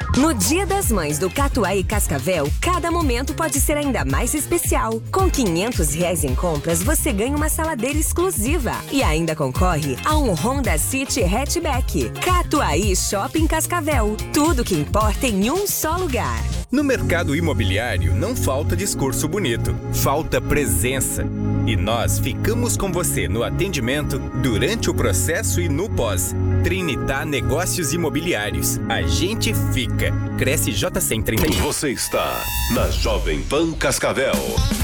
No Dia das Mães do Catuai e Cascavel, cada momento pode ser ainda mais especial. Com R$ 500 em compras, você ganha uma saladeira exclusiva e ainda concorre a um Honda City Hatchback. Catuai Shopping Cascavel. Tudo que importa em um só lugar. No mercado imobiliário não falta discurso bonito, falta presença. E nós ficamos com você no atendimento, durante o processo e no pós. Trinitá Negócios Imobiliários. A gente fica. Cresce J131. Você está na Jovem Pan Cascavel.